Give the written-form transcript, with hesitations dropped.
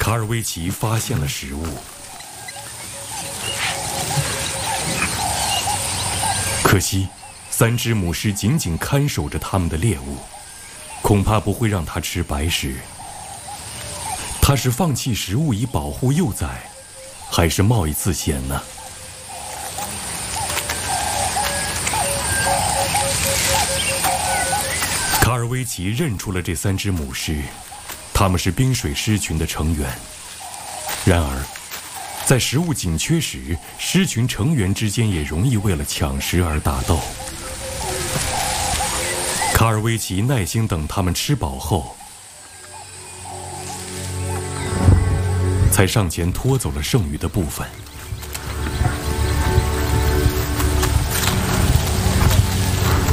卡尔维奇发现了食物，可惜3只母狮紧紧看守着他们的猎物，恐怕不会让它吃白食。它是放弃食物以保护幼崽，还是冒一次险呢？卡尔维奇认出了这3只母狮，它们是冰水狮群的成员。然而，在食物紧缺时，狮群成员之间也容易为了抢食而打斗。卡尔维奇耐心等它们吃饱后，才上前拖走了剩余的部分。